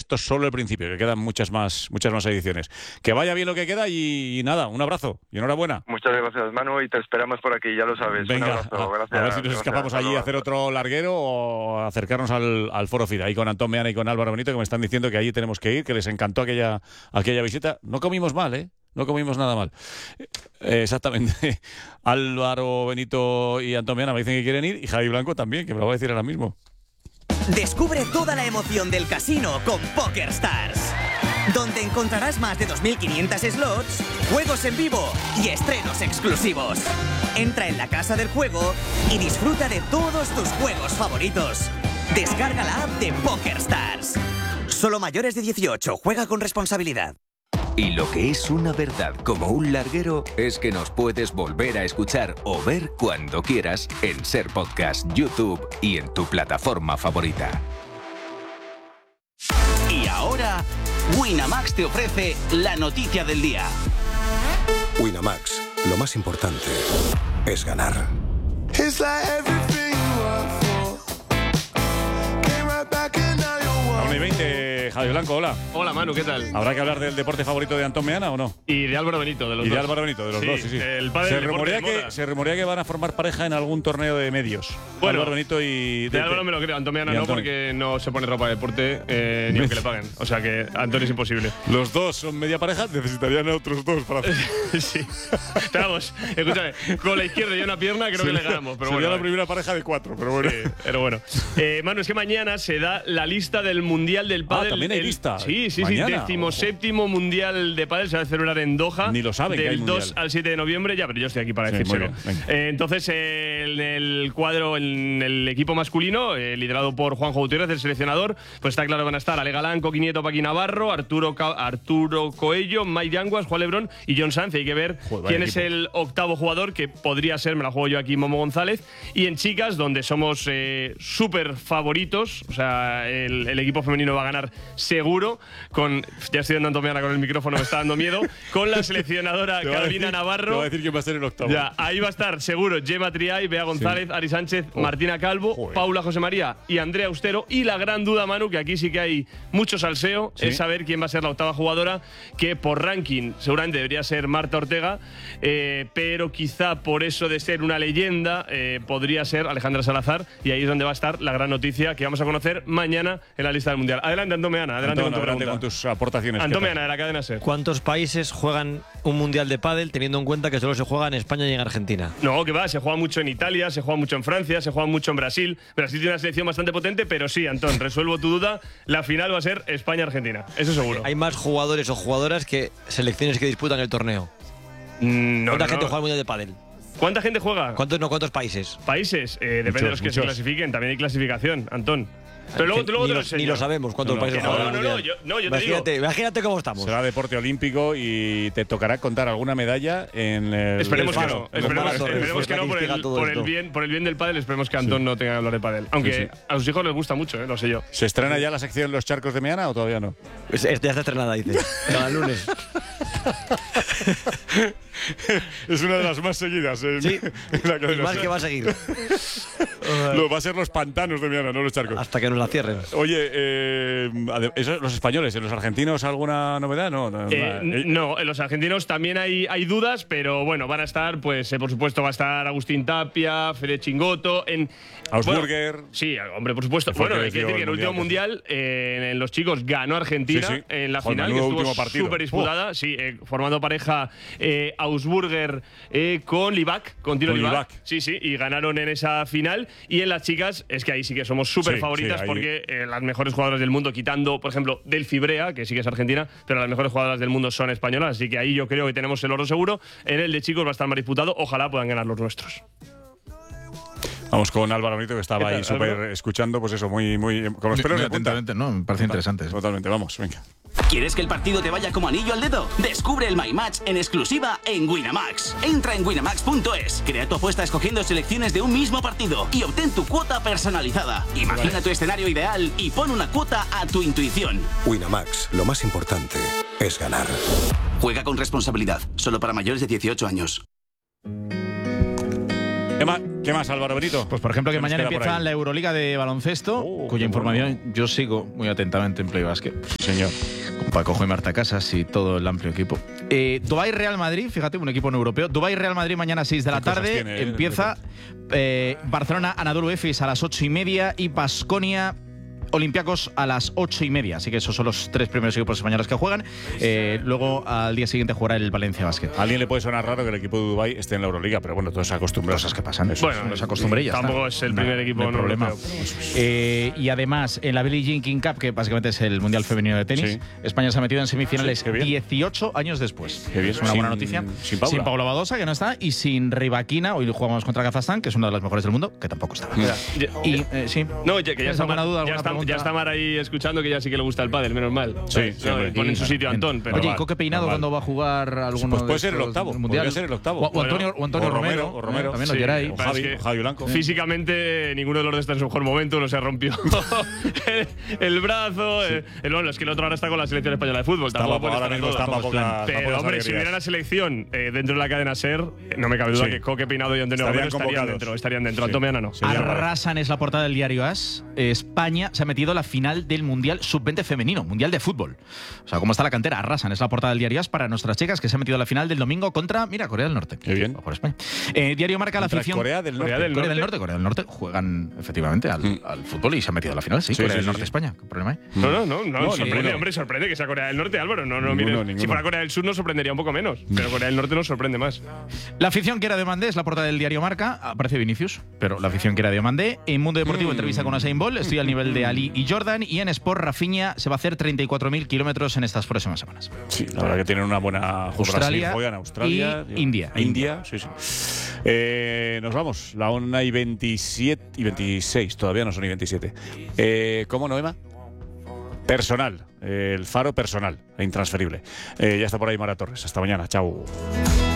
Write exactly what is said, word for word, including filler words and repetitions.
esto es solo el principio, que quedan muchas más muchas más ediciones. Que vaya bien lo que queda y, y nada, un abrazo y enhorabuena. Muchas gracias, Manu, y te esperamos por aquí, ya lo sabes. Venga, un abrazo, a, gracias. a ver si nos gracias, escapamos allí a hacer otro larguero o acercarnos al, al Foro FIDA, ahí con Antón Meana y con Álvaro Benito, que me están diciendo que allí tenemos que ir, que les encantó aquella, aquella visita. No comimos mal, ¿eh? No comimos nada mal. Eh, exactamente. Álvaro Benito y Antón Meana me dicen que quieren ir, y Javi Blanco también, que me lo va a decir ahora mismo. Descubre toda la emoción del casino con PokerStars, donde encontrarás más de dos mil quinientos slots, juegos en vivo y estrenos exclusivos. Entra en la casa del juego y disfruta de todos tus juegos favoritos. Descarga la app de PokerStars. Solo mayores de dieciocho, juega con responsabilidad. Y lo que es una verdad como un larguero es que nos puedes volver a escuchar o ver cuando quieras en Ser Podcast, YouTube y en tu plataforma favorita. Y ahora, Winamax te ofrece la noticia del día. Winamax, lo más importante es ganar. una y veinte, Javi Blanco, hola. Hola, Manu, ¿qué tal? ¿Habrá que hablar del deporte favorito de Antón Meana o no? Y de Álvaro Benito, de los y dos. de Álvaro Benito, de los sí, dos, sí, sí. El padre se, del rumorea deporte de que, moda. se rumorea que van a formar pareja en algún torneo de medios. Bueno, Álvaro Benito y... De, de Álvaro me lo creo, Antón Meana y no, Antón. porque no se pone ropa de deporte eh, ni aunque le paguen. O sea que Antón es imposible. Los dos son media pareja, necesitarían a otros dos para hacer. Sí. Pero vamos, escúchame, con la izquierda y una pierna creo sería, que le ganamos. Pero sería bueno, la primera pareja de cuatro, pero bueno. Sí, pero bueno. Eh, Manu, es que mañana se da la lista del Mundial del Pádel. Ah, también hay el, lista. Sí, sí, Mañana. sí. Decimoséptimo Mundial de Pádel se va a celebrar en Doha. Ni lo saben que hay Del dos mundial. al siete de noviembre. Ya, pero yo estoy aquí para Sí, decírselo. muy bien, Eh, entonces, eh, en el cuadro, en el equipo masculino, eh, liderado por Juanjo Gutiérrez, el seleccionador, pues está claro que van a estar Ale Galán, Coqui Nieto, Paqui Navarro, Arturo, Ca Arturo Coello, Mike Yanguas, Juan Lebrón y John Sanz. Hay que ver Joder, quién equipo. es el octavo jugador, que podría ser, me la juego yo aquí, Momo González. Y en chicas, donde somos eh, súper favoritos, o sea, el, el equipo femenino va a ganar seguro, con, ya estoy dando Antomiana con el micrófono, me está dando miedo, con la seleccionadora Te va a Carolina decir- Navarro. Te va a decir quién va a ser el octavo. Ya, ahí va a estar seguro Gemma Triay, Bea González, Sí. Ari Sánchez, Oh. Martina Calvo, Joder. Paula José María y Andrea Austero. Y la gran duda, Manu, que aquí sí que hay mucho salseo, Sí. es saber quién va a ser la octava jugadora, que por ranking seguramente debería ser Marta Ortega, eh, pero quizá por eso de ser una leyenda eh, podría ser Alejandra Salazar. Y ahí es donde va a estar la gran noticia que vamos a conocer mañana en la lista del Mundial. Adelante, Antón Meana, adelante Antón, con tu adelante pregunta. con tus aportaciones. Antón ¿qué tal? Meana, de la cadena SER. ¿Cuántos países juegan un mundial de pádel teniendo en cuenta que solo se juega en España y en Argentina? No, que va, se juega mucho en Italia, se juega mucho en Francia, se juega mucho en Brasil. Brasil tiene una selección bastante potente, pero sí, Antón, resuelvo tu duda. La final va a ser España-Argentina, eso seguro. Hay más jugadores o jugadoras que selecciones que disputan el torneo. Mm, no, ¿Cuánta no, gente no. juega al mundial de pádel? ¿Cuánta gente juega? ¿Cuántos no? ¿Cuántos países? Países, eh, depende Muchos, de los que se muchos. clasifiquen. También hay clasificación, Antón. Pero luego, Que luego ni, te lo lo, enseño. ni lo sabemos cuántos No, países no, juegan no, al no, mundial. yo- no, yo te imagínate, digo. imagínate cómo estamos. Será deporte olímpico y te tocará contar alguna medalla en el. Esperemos el que faro. no, Con esperemos, Faro Torres, esperemos que no por el, investiga todo por, el esto. bien, por el bien del pádel, esperemos que Antón no tenga que hablar de pádel. Aunque Sí, sí. a sus hijos les gusta mucho, eh, lo sé yo. ¿Se estrena ya la sección Los Charcos de Meana o todavía no? Es- es- ya está estrenada, dice. Cada lunes. Es una de las más seguidas en, Sí. en la Y cadena más SER. que va a seguir. Lo, va a ser los pantanos de Meana, no los charcos. Hasta que nos la cierren. Oye, eh, ade- eso, los españoles, ¿en los argentinos alguna novedad? No, no, Eh, no. no, en los argentinos también hay, hay dudas, pero bueno, van a estar, pues eh, por supuesto va a estar Agustín Tapia, Fede Chingoto, en Augsburger. bueno, sí, hombre, por supuesto. Que fue el Bueno, que hay que decir decidió que en el el último mundial, mundial, eh, en los chicos ganó Argentina Sí, sí. en la Joder, final, que menudo estuvo último partido. súper disputada, sí, eh, formando pareja eh, Augsburger eh, con Livac, con Tino Con Livac. Livac. Sí, sí, y ganaron en esa final. Y en las chicas, es que ahí sí que somos súper Sí, favoritas sí, ahí- porque eh, las mejores jugadoras del mundo, quitando, por ejemplo, Delphi Brea, que sí que es argentina, pero las mejores jugadoras del mundo son españolas, así que ahí yo creo que tenemos el oro seguro. En el de chicos va a estar más disputado, ojalá puedan ganar los nuestros. Vamos con Álvaro Benito, que estaba ¿Qué tal, ahí súper Álvaro? escuchando, pues eso, muy, muy. Con los pelos Muy de punta. atentamente, no, me parece interesante. Totalmente, vamos, venga. ¿Quieres que el partido te vaya como anillo al dedo? Descubre el My Match en exclusiva en Winamax. Entra en winamax punto es, crea tu apuesta escogiendo selecciones de un mismo partido y obtén tu cuota personalizada. Imagina tu escenario ideal y pon una cuota a tu intuición. Winamax, lo más importante es ganar. Juega con responsabilidad, solo para mayores de dieciocho años. ¿Qué más, ¿Qué más, Álvaro Benito? Pues por ejemplo que ¿Qué nos mañana queda por empieza ahí? la Euroliga de baloncesto, Oh, cuya qué información yo sigo muy atentamente en Play Basket. Señor. Con Paco y Marta Casas y todo el amplio equipo. Eh, Dubái Real Madrid, fíjate, un equipo no europeo. Dubái Real Madrid mañana a seis de la ¿Qué cosas tarde. tiene, eh, Empieza eh, Barcelona Anadolu Efes a las ocho y media y Baskonia Olympiacos a las ocho y media. Así que esos son los tres primeros equipos españoles que juegan. Eh, luego al día siguiente jugará el Valencia Basket. A alguien le puede sonar raro que el equipo de Dubái esté en la Euroliga, pero bueno, todos se acostumbran. Cosas que pasan. Eso Bueno, no se acostumbre ya. tampoco está. es el No, primer equipo no hay no problema. europeo. Eh, y además, en la Billie Jean King Cup, que básicamente es el Mundial Femenino de Tenis, Sí. España se ha metido en semifinales Sí, qué bien. dieciocho años después. Qué bien. Es una Sin- buena noticia. sin Paula. Paula Badosa, que no está, y sin Rivaquina. Hoy jugamos contra Kazajstán, que es una de las mejores del mundo, que tampoco estaba. Ya- Y eh, sí. No, ya, que ya ¿Tienes está, alguna Mar, duda, ya, alguna está, pregunta? ya está Mar ahí escuchando que ya sí que le gusta el pádel, menos mal. Sí, sí, No, hombre. pone en su Y- sitio a Antón, pero Oye, ¿y va. Coque Peinado normal. cuándo va a jugar alguno Pues puede de ser el estos octavo, del Mundial? podría ser el octavo. O, o Antonio, o Antonio o Romero, Romero, o Romero. ¿eh? También Sí, lo queráis. O Pasa Javi, que o Javi Blanco. Físicamente ninguno de los dos está en su mejor momento, uno se rompió el, el brazo. eh, el, bueno, es que el otro ahora está con la selección española de fútbol. Está tampoco pa- puede ahora estar en mismo todas. está para pocas- para Pero pocas hombre, si alegrías. hubiera la selección eh, dentro de la cadena SER, eh, no me cabe duda Sí. que Coque Peinado y Antonio Estarían Romero estarían convocados. dentro. Estarían dentro. Sí. Antomiana no. Sí. Sería raro. Arrasan es la portada del diario As. España se ha metido a la final del Mundial sub veinte femenino, Mundial de fútbol. O sea, ¿cómo está la cantera? Arrasan es la portada del diario As para nuestras chicas que se han metido a la final del domingo contra, mira, Corea del Norte. Qué bien. O por España. Eh, diario Marca la Contra afición. Corea del Norte. Corea del Corea del Norte. Norte, Corea del Norte juegan efectivamente al, Mm. al fútbol y se han metido a la final, sí. Sí, Corea sí, del sí, Norte, sí. España. ¿Qué problema hay? No, no, no, no, No, sorprende, ninguno. hombre, sorprende que sea Corea del Norte, Álvaro. No, no, Ninguno, mire, ninguno. si fuera Corea del Sur nos sorprendería un poco menos, pero Corea del Norte nos sorprende más. La afición quiere a Diomandé, es la portada del diario Marca. Aparece Vinicius, pero la afición quiere a Diomandé. En Mundo Deportivo, Mm. entrevista con Usain Bolt. Estoy al nivel de Ali y Jordan. Y en Sport, Rafinha se va a hacer treinta y cuatro mil kilómetros en estas próximas semanas. Sí, la verdad que tienen una buena Australia Brasil, juegan Australia y India. India, sí, sí. Eh, nos vamos, la una y veintisiete y veintiséis, todavía no son y veintisiete. Eh, ¿Cómo no, Emma? Personal, eh, el faro personal, e intransferible. Eh, ya está por ahí Mara Torres. Hasta mañana, chao.